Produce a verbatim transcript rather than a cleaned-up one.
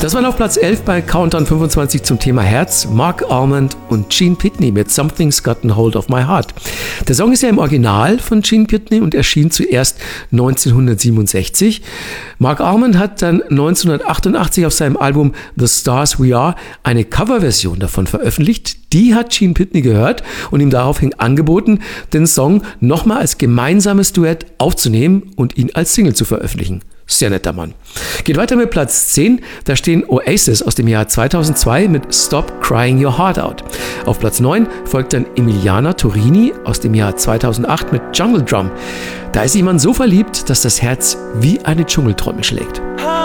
Das waren auf Platz elf bei Countdown fünfundzwanzig zum Thema Herz, Mark Almond und Gene Pitney mit Something's Gotten Hold of My Heart. Der Song ist ja im Original von Gene Pitney und erschien zuerst neunzehnhundertsiebenundsechzig. Mark Almond hat dann neunzehnhundertachtundachtzig auf seinem Album The Stars We Are eine Coverversion davon veröffentlicht. Die hat Gene Pitney gehört und ihm daraufhin angeboten, den Song nochmal als gemeinsames Duett aufzunehmen und ihn als Single zu veröffentlichen. Sehr netter Mann. Geht weiter mit Platz zehn. Da stehen Oasis aus dem Jahr zweitausendzwei mit Stop Crying Your Heart Out. Auf Platz neun folgt dann Emiliana Torini aus dem Jahr zweitausendacht mit Jungle Drum. Da ist jemand so verliebt, dass das Herz wie eine Dschungeltrommel schlägt.